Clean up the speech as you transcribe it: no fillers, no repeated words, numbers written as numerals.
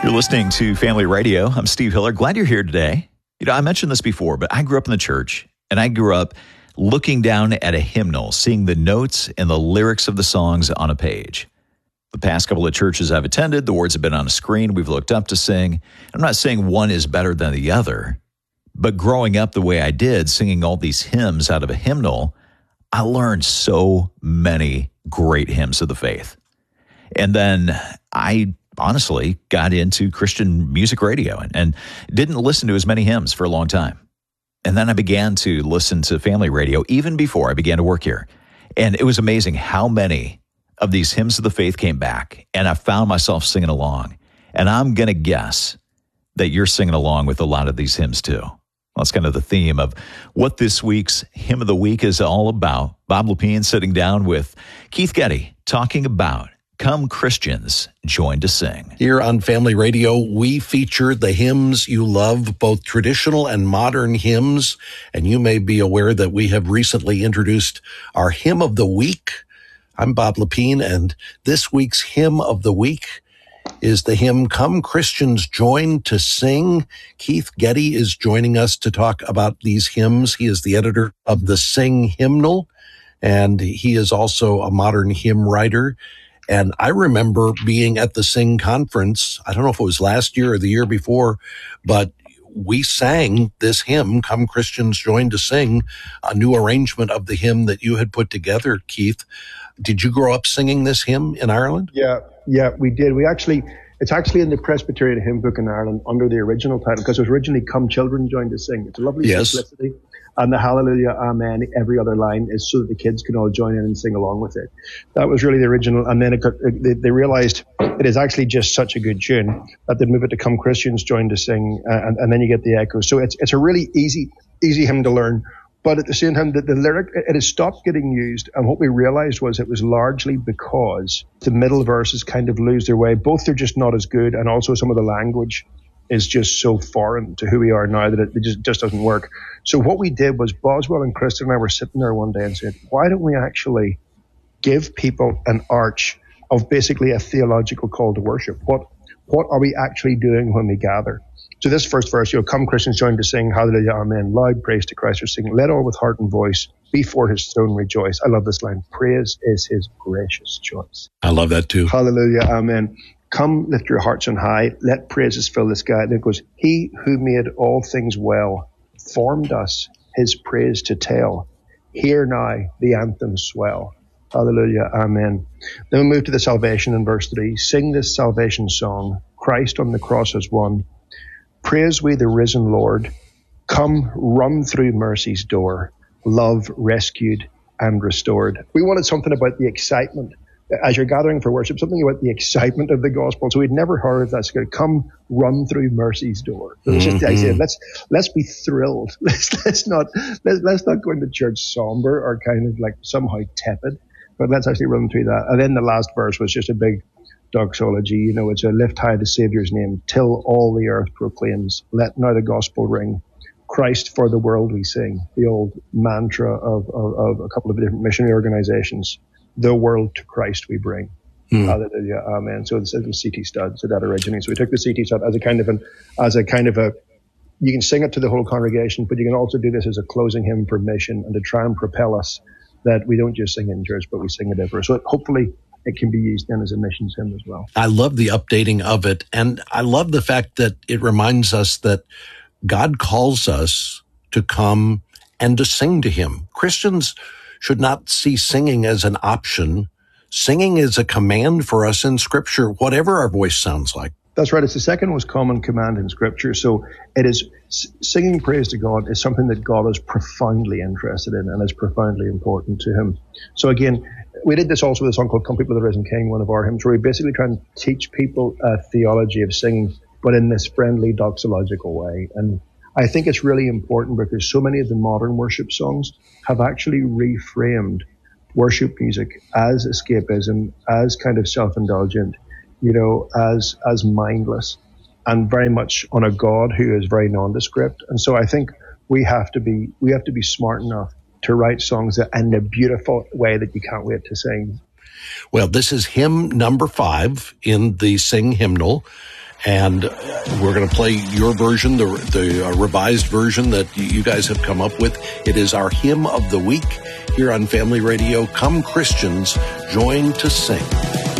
You're listening to Family Radio. I'm Steve Hiller. Glad you're here today. I mentioned this before, but I grew up in the church, and I grew up looking down at a hymnal, seeing the notes and the lyrics of the songs on a page. The past couple of churches I've attended, the words have been on a screen. We've looked up to sing. I'm not saying one is better than the other, but growing up the way I did, singing all these hymns out of a hymnal, I learned so many great hymns of the faith. And then I honestly got into Christian music radio and didn't listen to as many hymns for a long time. And then I began to listen to family radio even before I began to work here. And it was amazing how many of these hymns of the faith came back, and I found myself singing along. And I'm going to guess that you're singing along with a lot of these hymns too. Well, that's kind of the theme of what this week's Hymn of the Week is all about. Bob Lepine sitting down with Keith Getty talking about Come Christians, Join to Sing. Here on Family Radio, we feature the hymns you love, both traditional and modern hymns. And you may be aware that we have recently introduced our Hymn of the Week. I'm Bob Lepine, and this week's Hymn of the Week is the hymn Come Christians, Join to Sing. Keith Getty is joining us to talk about these hymns. He is the editor of the Sing Hymnal, and he is also a modern hymn writer. And I remember being at the Sing conference, I don't know if it was last year or the year before, but we sang this hymn, Come Christians Join to Sing, a new arrangement of the hymn that you had put together, Keith. Did you grow up singing this hymn in Ireland? Yeah, we did. It's actually in the Presbyterian Hymn Book in Ireland under the original title, because it was originally Come Children Join to Sing. It's a lovely simplicity. And the Hallelujah, Amen, every other line is so that the kids can all join in and sing along with it. That was really the original. And then they realized it is actually just such a good tune that they move it to Come Christians Join to Sing, and then you get the echo. So it's a really easy hymn to learn. But at the same time, the lyric, it has stopped getting used. And what we realized was it was largely because the middle verses kind of lose their way. Both they're just not as good, and also some of the language is just so foreign to who we are now that it just doesn't work. So what we did was Boswell and Kristen and I were sitting there one day and said, why don't we actually give people an arch of basically a theological call to worship? What are we actually doing when we gather? So this first verse, Come Christians Join to Sing, Hallelujah, Amen, loud praise to Christ are singing, let all with heart and voice before his throne rejoice. I love this line, praise is his gracious choice. I love that too. Hallelujah, Amen. Come, lift your hearts on high, let praises fill the sky. Then it goes, he who made all things well, formed us his praise to tell. Hear now the anthem swell. Hallelujah, Amen. Then we move to the salvation in verse 3. Sing this salvation song. Christ on the cross has won. Praise we the risen Lord. Come, run through mercy's door. Love rescued and restored. We wanted something about the excitement. As you're gathering for worship, something about the excitement of the gospel. So we'd never heard of that. So come run through mercy's door. So it's just the idea. Let's be thrilled. Let's not go into church somber or kind of like somehow tepid, but let's actually run through that. And then the last verse was just a big doxology. It's a lift high the Savior's name till all the earth proclaims. Let now the gospel ring. Christ for the world we sing. The old mantra of a couple of different missionary organizations. The world to Christ we bring. Hallelujah, Amen. So it was C.T. Studd said that originally. So we took the C.T. Studd as a kind of a, you can sing it to the whole congregation, but you can also do this as a closing hymn for mission and to try and propel us that we don't just sing in church, but we sing it everywhere. So hopefully it can be used then as a missions hymn as well. I love the updating of it. And I love the fact that it reminds us that God calls us to come and to sing to him. Christians should not see singing as an option. Singing is a command for us in Scripture, whatever our voice sounds like. That's right. It's the second most common command in Scripture. So it is singing praise to God is something that God is profoundly interested in and is profoundly important to him. So again, we did this also with a song called Come People of the Risen King, one of our hymns, where we basically try and teach people a theology of singing, but in this friendly doxological way. And I think it's really important because so many of the modern worship songs have actually reframed worship music as escapism, as kind of self-indulgent, as mindless, and very much on a God who is very nondescript. And so I think we have to be smart enough to write songs that in a beautiful way that you can't wait to sing. Well, this is hymn number 5 in the Sing Hymnal. And we're going to play your version, the revised version that you guys have come up with. It is our hymn of the week here on Family Radio. Come Christians, join to sing.